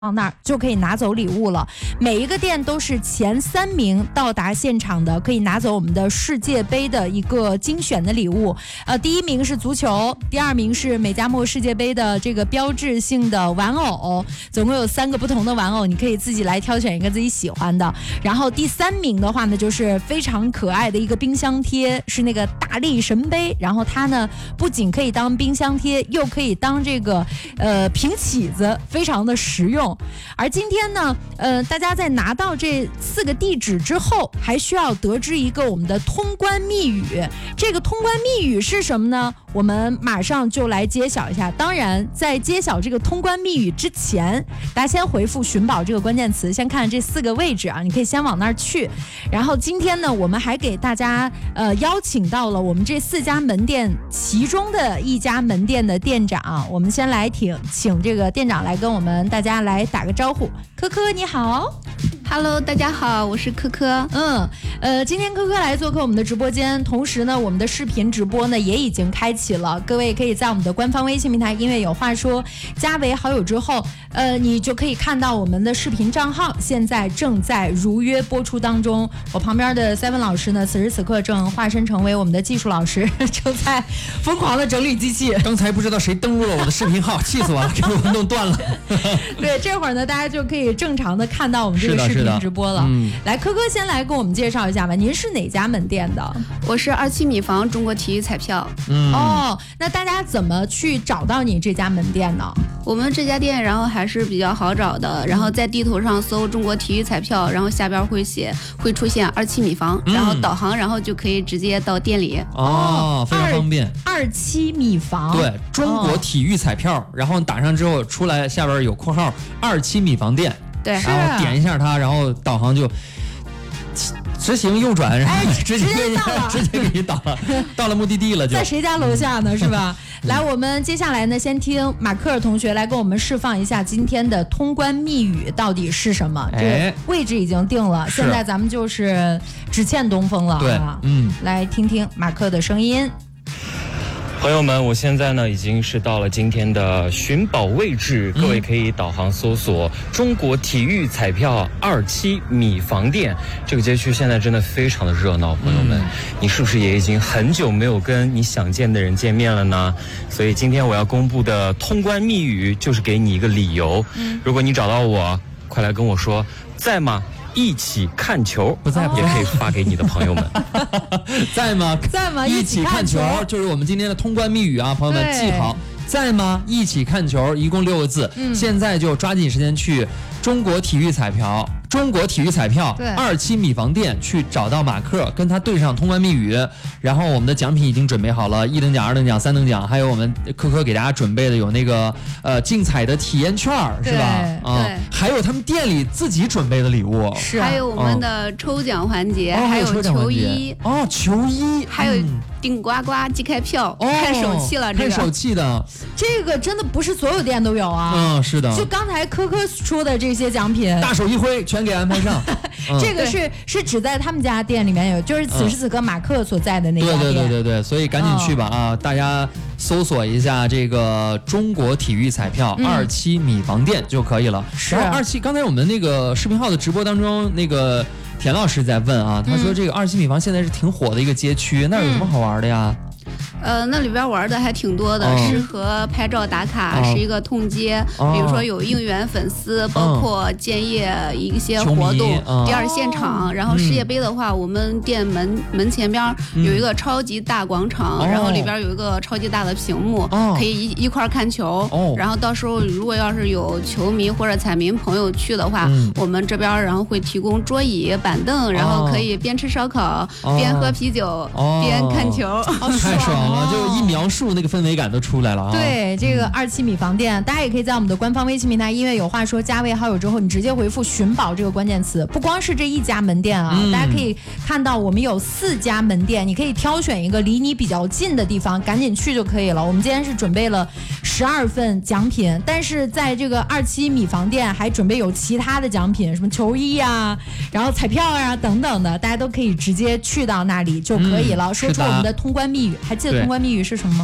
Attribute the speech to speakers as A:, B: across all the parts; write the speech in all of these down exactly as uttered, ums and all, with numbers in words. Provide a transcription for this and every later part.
A: 到那儿就可以拿走礼物了。每一个店都是前三名到达现场的，可以拿走我们的世界杯的一个精选的礼物。呃，第一名是足球，第二名是美加墨世界杯的这个标志性的玩偶，总共有三个不同的玩偶，你可以自己来挑选一个自己喜欢的。然后第三名的话呢，就是非常可爱的一个冰箱贴，是那个大力神杯。然后它呢，不仅可以当冰箱贴，又可以当这个呃平起子，非常的实用。而今天呢，呃，大家在拿到这四个地址之后，还需要得知一个我们的通关密语。这个通关密语是什么呢？我们马上就来揭晓一下。当然，在揭晓这个通关密语之前，大家先回复寻宝这个关键词，先看这四个位置啊，你可以先往那儿去。然后今天呢，我们还给大家呃邀请到了我们这四家门店其中的一家门店的店长，我们先来请请这个店长来跟我们大家来打个招呼。科科你好。
B: Hello， 大家好，我是科科。
A: 嗯，呃，今天科科来做客我们的直播间，同时呢，我们的视频直播呢也已经开启了，各位可以在我们的官方微信平台"音乐有话说"加为好友之后，呃，你就可以看到我们的视频账号现在正在如约播出当中。我旁边的 Seven 老师呢，此时此刻正化身成为我们的技术老师，正在疯狂的整理机器。
C: 刚才不知道谁登录了我的视频号，气死我了，给我弄断了。
A: 对，这会儿呢，大家就可以正常的看到我们这个视频直播了。嗯，来，科科先来跟我们介绍一下吧，您是哪家门店的？
B: 我是二七米房中国体育彩票。
A: 嗯，哦，那大家怎么去找到你这家门店呢？
B: 我们这家店，然后还是比较好找的，然后在地图上搜中国体育彩票，然后下边会写会出现二七米房，嗯、然后导航，然后就可以直接到店里。
C: 哦，非常方便。
A: 二七米房，
C: 对，中国体育彩票，哦、然后打上之后出来下边有括号二七米房店。
B: 对，
C: 然后点一下它，然后导航就直行右转，然后直接给你直接给你导了，到了目的地了就。
A: 在谁家楼下呢？是吧？来，我们接下来呢，先听马克尔同学来跟我们释放一下今天的通关密语到底是什么。这个位置已经定了，现在咱们就是只欠东风了。
C: 对，嗯，
A: 来听听马克的声音。
D: 朋友们，我现在呢已经是到了今天的寻宝位置，各位可以导航搜索中国体育彩票二七米房店。这个街区现在真的非常的热闹，朋友们，你是不是也已经很久没有跟你想见的人见面了呢？所以今天我要公布的通关密语就是给你一个理由，如果你找到我，快来跟我说在吗？一起看球，
C: 不在
D: 也可以发给你的朋友们。
C: 在吗？
A: 在吗？
C: 一起看球，就是我们今天的通关密语啊，朋友们记好。在吗？一起看球，一共六个字。嗯，现在就抓紧时间去中国体育彩票，中国体育彩票二期米房店去找到马克，跟他对上通关密语。然后我们的奖品已经准备好了，一等奖、二等奖、三等奖，还有我们科科给大家准备的有那个呃竞彩的体验券，是吧？
B: 啊、嗯，
C: 还有他们店里自己准备的礼物，
B: 是、啊，还有我们的抽奖环节，嗯、还有球衣
C: 哦，球衣，
B: 还有顶呱呱即开票，哦、看手气了，这个
C: 看手气的。
A: 这个真的不是所有店都有啊。
C: 嗯，是的。
A: 就刚才科科说的这些奖品，
C: 大手一挥，全给安排上。
A: 嗯、这个是是只在他们家店里面有，就是此时此刻马克所在的那家店。
C: 对对对对对，所以赶紧去吧啊！哦、大家搜索一下这个中国体育彩票二期米房店就可以了。
A: 是
C: 二期，刚才我们那个视频号的直播当中，那个田老师在问啊，他说这个二期米房现在是挺火的一个街区，那有什么好玩的呀？
B: 呃，那里边玩的还挺多的，哦、适合拍照打卡，哦、是一个通街，哦、比如说有应援粉丝，哦、包括建业一些活动，哦、第二现场，哦、然后世界杯的话，嗯、我们店门门前边有一个超级大广场，嗯、然后里边有一个超级大的屏幕，哦、可以一一块看球，哦、然后到时候如果要是有球迷或者彩民朋友去的话，嗯、我们这边然后会提供桌椅板凳，然后可以边吃烧烤，哦、边喝啤酒，哦、边看球，
A: 哦、
C: 太爽了。就一描述那个氛围感都出来了啊！
A: 对，这个二七米房店，大家也可以在我们的官方微信平台"音乐有话说"加为好友之后，你直接回复"寻宝"这个关键词。不光是这一家门店啊，嗯、大家可以看到我们有四家门店，你可以挑选一个离你比较近的地方，赶紧去就可以了。我们今天是准备了十二份奖品，但是在这个二七米房店还准备有其他的奖品，什么球衣啊，然后彩票啊等等的，大家都可以直接去到那里就可以了。嗯、说出我们的通关密语，还记得通关密语是什么吗？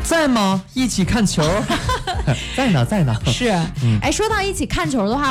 C: 在吗？一起看球，在呢，在呢。
A: 是，
C: 嗯，
A: 哎，说到一起看球的话。